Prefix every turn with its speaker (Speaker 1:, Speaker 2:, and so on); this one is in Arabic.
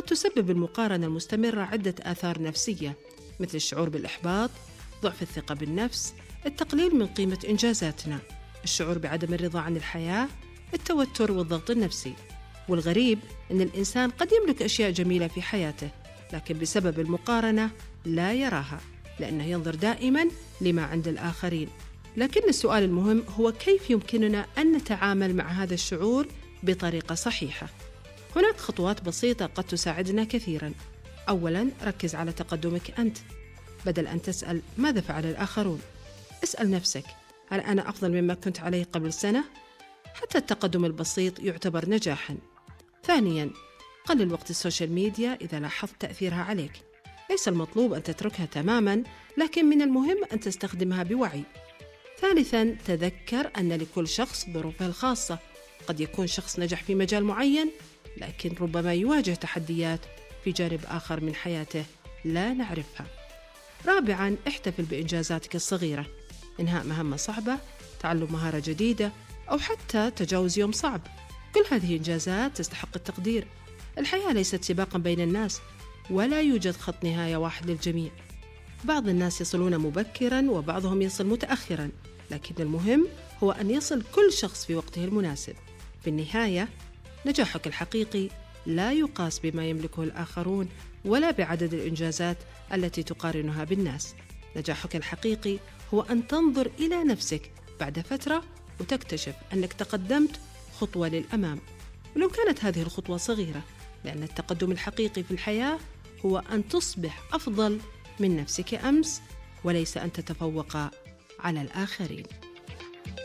Speaker 1: قد تسبب المقارنة المستمرة عدة آثار نفسية، مثل الشعور بالإحباط، ضعف الثقة بالنفس، التقليل من قيمة إنجازاتنا، الشعور بعدم الرضا عن الحياة، التوتر والضغط النفسي. والغريب أن الإنسان قد يملك أشياء جميلة في حياته، لكن بسبب المقارنة لا يراها، لأنه ينظر دائما لما عند الآخرين. لكن السؤال المهم هو كيف يمكننا أن نتعامل مع هذا الشعور بطريقة صحيحة؟ هناك خطوات بسيطة قد تساعدنا كثيرا. أولا، ركز على تقدمك أنت، بدل أن تسأل ماذا فعل الآخرون. اسأل نفسك، هل أنا أفضل مما كنت عليه قبل سنة؟ حتى التقدم البسيط يعتبر نجاحا. ثانيا، قلل وقت السوشيال ميديا إذا لاحظت تأثيرها عليك. ليس المطلوب أن تتركها تماما، لكن من المهم أن تستخدمها بوعي. ثالثا، تذكر أن لكل شخص ظروفه الخاصة. قد يكون شخص نجح في مجال معين، لكن ربما يواجه تحديات في جانب آخر من حياته لا نعرفها. رابعا، احتفل بإنجازاتك الصغيرة، إنهاء مهمة صعبة، تعلم مهارة جديدة، أو حتى تجاوز يوم صعب. كل هذه إنجازات تستحق التقدير. الحياة ليست سباقا بين الناس، ولا يوجد خط نهاية واحد للجميع. بعض الناس يصلون مبكرا وبعضهم يصل متأخرا، لكن المهم هو أن يصل كل شخص في وقته المناسب. في النهاية، نجاحك الحقيقي لا يقاس بما يملكه الآخرون ولا بعدد الإنجازات التي تقارنها بالناس. نجاحك الحقيقي هو أن تنظر إلى نفسك بعد فترة وتكتشف أنك تقدمت خطوة للأمام، ولو كانت هذه الخطوة صغيرة، لأن التقدم الحقيقي في الحياة هو أن تصبح أفضل من نفسك أمس، وليس أن تتفوق على الآخرين.